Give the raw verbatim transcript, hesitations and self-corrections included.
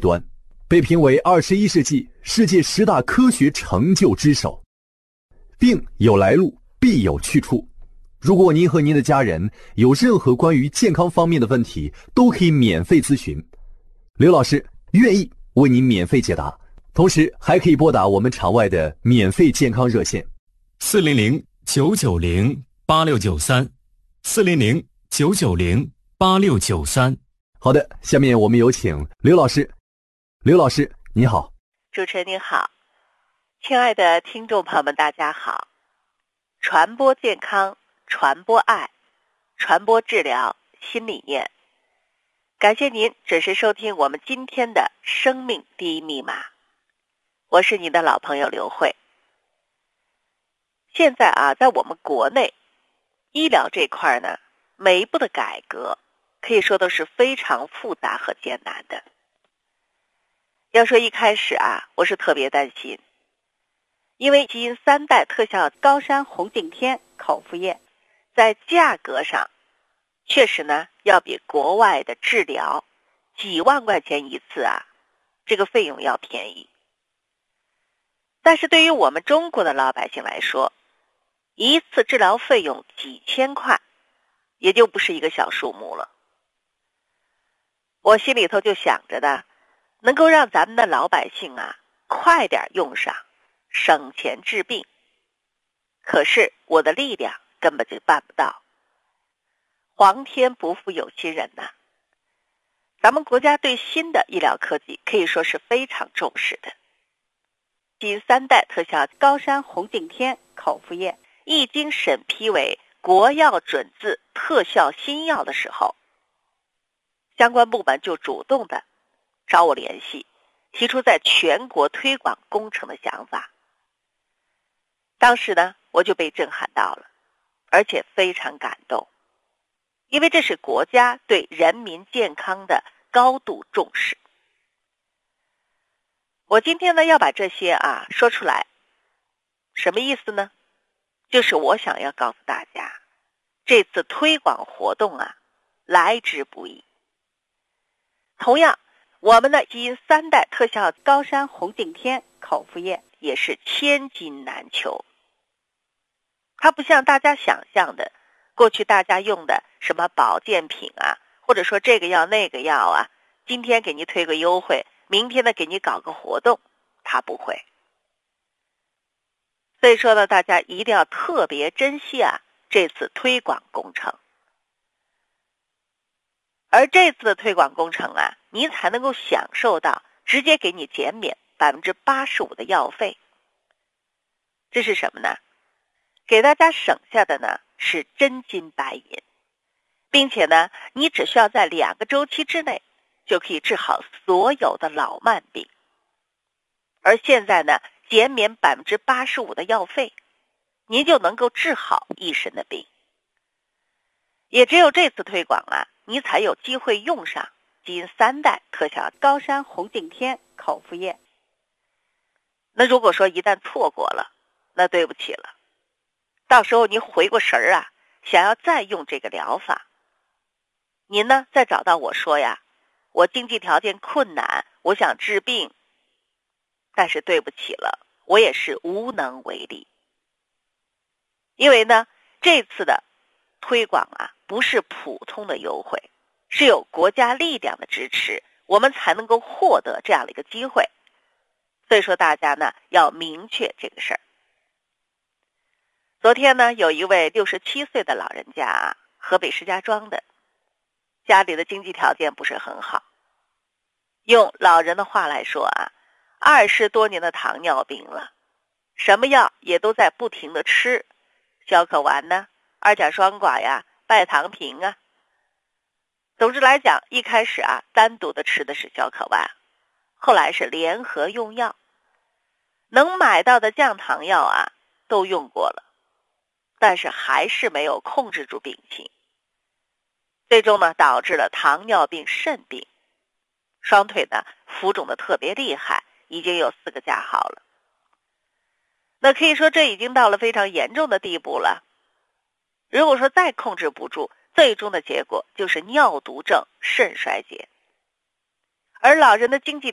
端，被评为二十一世纪世界十大科学成就之首。病有来路，必有去处。如果您和您的家人有任何关于健康方面的问题，都可以免费咨询，刘老师愿意为您免费解答，同时还可以拨打我们场外的免费健康热线四零零九九零八六九三，四零零九九零八六九三。 好的，下面我们有请刘老师。刘老师你好。 主持人您好，亲爱的听众朋友们大家好。传播健康，传播爱，传播治疗新理念。感谢您准时收听我们今天的生命第一密码，我是您的老朋友刘慧。现在啊，在我们国内医疗这块呢，每一步的改革可以说都是非常复杂和艰难的。要说一开始啊，我是特别担心，因为基因三代特效高山红景天口服液在价格上确实呢要比国外的治疗几万块钱一次啊，这个费用要便宜。但是对于我们中国的老百姓来说，一次治疗费用几千块也就不是一个小数目了。我心里头就想着的，能够让咱们的老百姓啊快点用上，省钱治病。可是我的力量根本就办不到，皇天不负有心人呐。咱们国家对新的医疗科技可以说是非常重视的。基因三代特效高山红景天口服液一经审批为国药准字特效新药的时候，相关部门就主动的找我联系，提出在全国推广工程的想法。当时呢，我就被震撼到了，而且非常感动，因为这是国家对人民健康的高度重视。我今天呢要把这些啊说出来，什么意思呢？就是我想要告诉大家，这次推广活动啊来之不易。同样，我们的基因三代特效高山红景天口服液也是千金难求。它不像大家想象的，过去大家用的什么保健品啊，或者说这个药那个药啊，今天给你推个优惠，明天呢给你搞个活动，它不会。所以说呢，大家一定要特别珍惜啊这次推广工程。而这次的推广工程啊，你才能够享受到直接给你减免 百分之八十五 的药费。这是什么呢？给大家省下的呢是真金白银，并且呢你只需要在两个周期之内就可以治好所有的老慢病。而现在呢减免 百分之八十五 的药费，您就能够治好一身的病。也只有这次推广啊，你才有机会用上基因三代特效高山红景天口服液。那如果说一旦错过了，那对不起了，到时候你回过神儿啊，想要再用这个疗法，您呢再找到我说呀，我经济条件困难，我想治病，但是对不起了，我也是无能为力。因为呢这次的推广啊不是普通的优惠，是有国家力量的支持，我们才能够获得这样的一个机会。所以说大家呢要明确这个事儿。昨天呢有一位六十七岁的老人家啊，河北石家庄的，家里的经济条件不是很好，用老人的话来说啊，二十多年的糖尿病了，什么药也都在不停的吃，消可丸呢，二甲双胍呀，拜糖平啊。总之来讲，一开始啊单独的吃的是消可丸，后来是联合用药，能买到的降糖药啊都用过了，但是还是没有控制住病情，最终呢导致了糖尿病肾病，双腿呢浮肿的特别厉害，已经有四个加号了。那可以说这已经到了非常严重的地步了。如果说再控制不住，最终的结果就是尿毒症肾衰竭。而老人的经济